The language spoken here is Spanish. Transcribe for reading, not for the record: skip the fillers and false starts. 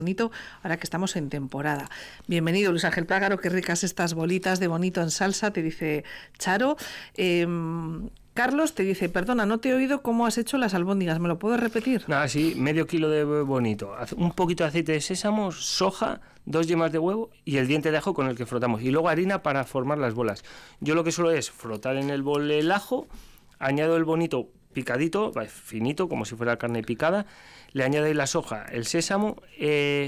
Bonito, ahora que estamos en temporada. Bienvenido, Luis Ángel Prágaro, qué ricas estas bolitas de bonito en salsa, te dice Charo. Carlos te dice, perdona, no te he oído cómo has hecho las albóndigas, ¿me lo puedes repetir? Nada, sí, medio kilo de bonito, un poquito de aceite de sésamo, soja, 2 yemas de huevo y el diente de ajo con el que frotamos. Y luego harina para formar las bolas. Yo lo que suelo es frotar en el bol el ajo, añado el bonito picadito, finito, como si fuera carne picada, le añado la soja, el sésamo,